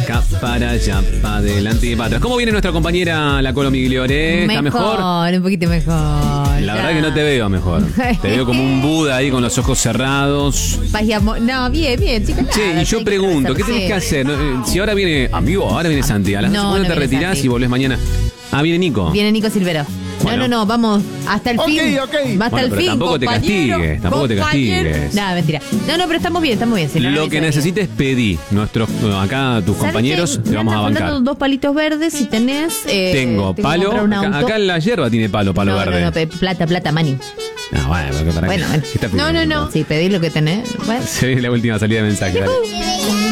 acá, para allá, para adelante y para atrás. ¿Cómo viene nuestra compañera la Colo Migliore? ¿Está mejor? Un poquito mejor. La verdad que no te veo mejor. Te veo como un Buda ahí con los ojos cerrados. No, bien, chicos. Che, y yo pregunto, ¿qué tenés que hacer? Si ahora viene, amigo, ahora viene Santi. A las 12 no te retirás Santi. y volvés mañana. Ah, viene Nico. Viene Nico Silvero. Bueno. No, vamos hasta el fin. Ok. Hasta Bueno, el pero fin. tampoco te castigues, tampoco te castigues. Nada, mentira. No, pero estamos bien. Si no, Lo que necesites pedí. Acá tus compañeros te vamos a bancar. Dos palitos verdes si tenés. Tengo que palo. comprar un auto. Acá en la hierba tiene palo verde. No, plata, mani. No, bueno, porque para Bueno. qué. ¿Qué está pidiendo? No. Sí, pedí lo que tenés. Bueno. Se ve la última salida de mensaje. Dale.